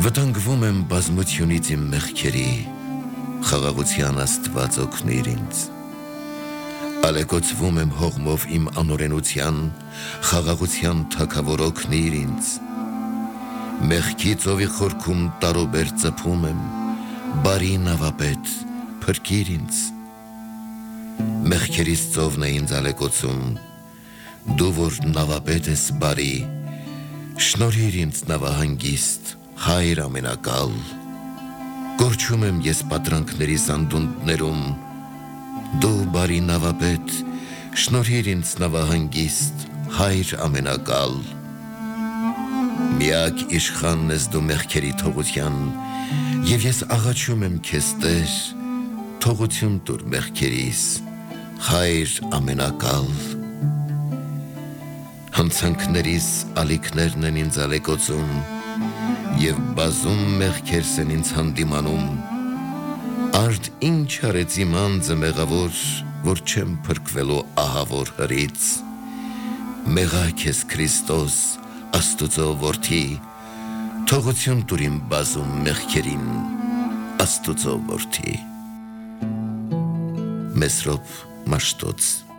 Վտանգվում եմ բազմությունից իմ մեղքերի, խաղաղության Աստված օգնիր ինձ։ Ալեկոծվում եմ հողմով իմ անօրենության, խաղաղության թագավոր օգնիր ինձ։ Մեղքի ծովի խորքում տարուբեր ծփում եմ, բարի նավապետ, փրկիր ինձ։ Մեղքերիս ծովն է ինձ ալեկոծում, դու որ նավապետ ես բարի, շնորհիր ինձ նավահանգիստ, Հայր ամենակալ, Կորչում եմ ես պատրանքների սանդունդներում, Դու բարի նավապետ, շնորհիր ինձ նավահանգիստ, Հայր ամենակալ, Միակ իշխանն ես դու մեղքերի թողության, Եվ ես աղաչում եմ քեզ Տեր, թողություն տուր մեղքերիս, Հայր ամենակալ, Հանցանքներիս ալիքներն են ինձ ալեկոծում, Եվ բազում մեղքերս են ինձ հանդիմանում, Արդ ինչ արեց իմ անձը մեղավոր, Որ չեմ փրկվելու ահավոր հրից, Մեղա քեզ Քրիստոս, Աստուծո որդի, Թողություն տուր իմ բազում մեղքերին, Աստուծո որդի։ Մեսրոպ Մաշտոց